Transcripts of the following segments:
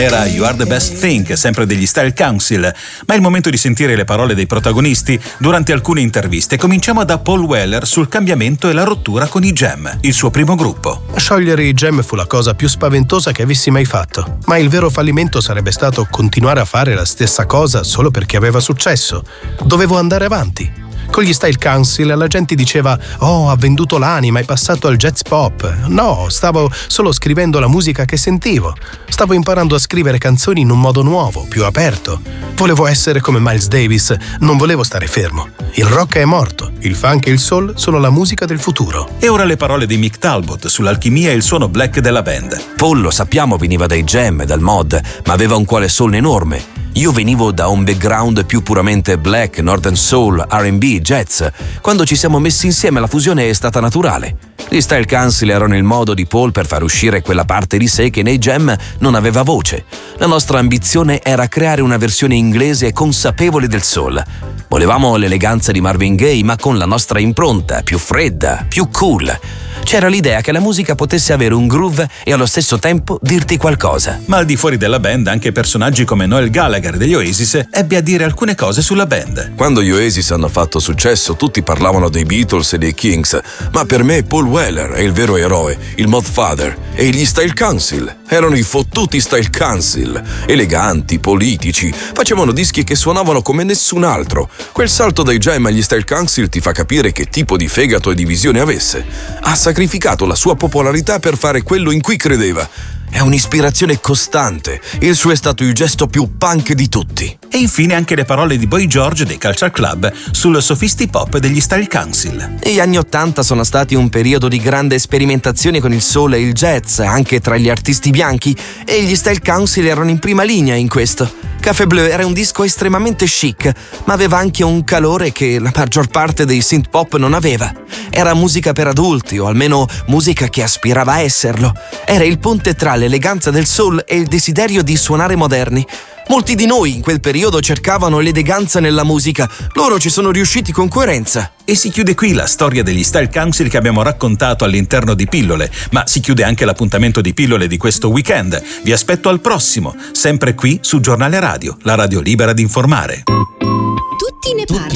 era You Are the Best Thing, sempre degli Style Council, ma è il momento di sentire le parole dei protagonisti durante alcune interviste. Cominciamo da Paul Weller sul cambiamento e la rottura con i Jam, il suo primo gruppo. Sciogliere i Jam fu la cosa più spaventosa che avessi mai fatto, ma il vero fallimento sarebbe stato continuare a fare la stessa cosa solo perché aveva successo. Dovevo andare avanti. Con gli Style Council la gente diceva «Oh, ha venduto l'anima, è passato al jazz pop». No, stavo solo scrivendo la musica che sentivo. Stavo imparando a scrivere canzoni in un modo nuovo, più aperto. Volevo essere come Miles Davis, non volevo stare fermo. Il rock è morto, il funk e il soul sono la musica del futuro. E ora le parole di Mick Talbot sull'alchimia e il suono black della band. Paul, lo sappiamo, veniva dai Jam e dal mod, ma aveva un cuore soul enorme. Io venivo da un background più puramente black, northern soul, R&B, jazz. Quando ci siamo messi insieme la fusione è stata naturale. Gli Style Council erano il modo di Paul per far uscire quella parte di sé che nei Jam non aveva voce. La nostra ambizione era creare una versione inglese consapevole del soul. Volevamo l'eleganza di Marvin Gaye, ma con la nostra impronta, più fredda, più cool. C'era l'idea che la musica potesse avere un groove e allo stesso tempo dirti qualcosa. Ma al di fuori della band, anche personaggi come Noel Gallagher degli Oasis ebbe a dire alcune cose sulla band. Quando gli Oasis hanno fatto successo, tutti parlavano dei Beatles e dei Kings, ma per me Paul Weller è il vero eroe, il Modfather, e gli Style Council erano i fottuti Style Council, eleganti, politici, facevano dischi che suonavano come nessun altro. Quel salto dai Jam agli Style Council ti fa capire che tipo di fegato e di visione avesse. Ha sacrificato la sua popolarità per fare quello in cui credeva. È un'ispirazione costante. Il suo è stato il gesto più punk di tutti. E infine anche le parole di Boy George dei Culture Club sul sophisti-pop degli Style Council. Gli anni '80 sono stati un periodo di grande sperimentazione con il soul e il jazz, anche tra gli artisti bianchi, e gli Style Council erano in prima linea in questo. Café Bleu era un disco estremamente chic, ma aveva anche un calore che la maggior parte dei synth pop non aveva. Era musica per adulti, o almeno musica che aspirava a esserlo. Era il ponte tra l'eleganza del soul e il desiderio di suonare moderni. Molti di noi in quel periodo cercavano l'eleganza nella musica. Loro ci sono riusciti con coerenza. E si chiude qui la storia degli Style Council che abbiamo raccontato all'interno di Pillole, ma si chiude anche l'appuntamento di Pillole di questo weekend. Vi aspetto al prossimo, sempre qui su Giornale Radio, la radio libera di informare. Tutti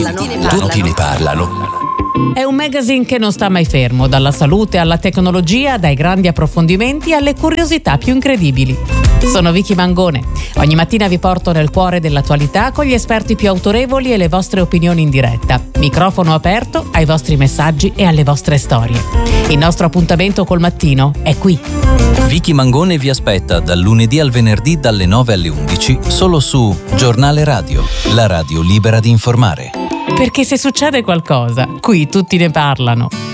ne parlano. È un magazine che non sta mai fermo, dalla salute alla tecnologia, dai grandi approfondimenti alle curiosità più incredibili. Sono Vicky Mangone. Ogni mattina vi porto nel cuore dell'attualità con gli esperti più autorevoli e le vostre opinioni in diretta. Microfono aperto ai vostri messaggi e alle vostre storie. Il nostro appuntamento col mattino è qui. Vicky Mangone vi aspetta dal lunedì al venerdì dalle 9 alle 11 solo su Giornale Radio, la radio libera di informare. Perché se succede qualcosa, qui tutti ne parlano.